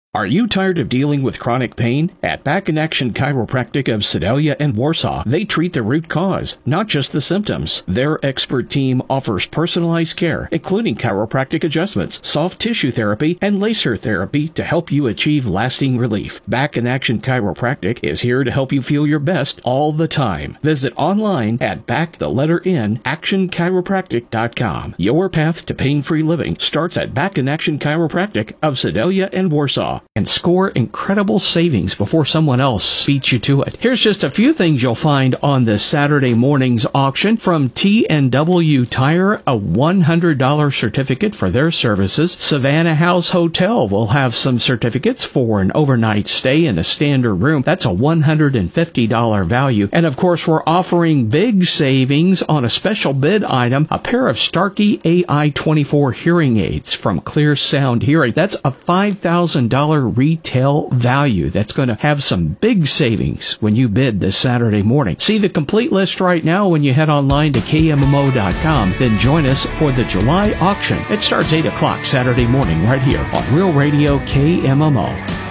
Are you tired of dealing with chronic pain? At Back in Action Chiropractic of Sedalia and Warsaw, they treat the root cause, not just the symptoms. Their expert team offers personalized care, including chiropractic adjustments, soft tissue therapy, and laser therapy to help you achieve lasting relief. Back in Action Chiropractic is here to help you feel your best all the time. Visit online at actionchiropractic.com. Your path to pain-free living starts at Back in Action Chiropractic of Sedalia and Warsaw. And score incredible savings before someone else beats you to it. Here's just a few things you'll find on this Saturday morning's auction. From T&W Tire, a $100 certificate for their services. Savannah House Hotel will have some certificates for an overnight stay in a standard room. That's a $150 value. And of course, we're offering big savings on a special bid item, a pair of Starkey AI-24 hearing aids from Clear Sound Hearing. That's a $5,000 retail value. That's going to have some big savings when you bid this Saturday morning. See the complete list right now when you head online to KMMO.com. Then join us for the July auction. It starts 8 o'clock Saturday morning right here on Real Radio KMMO.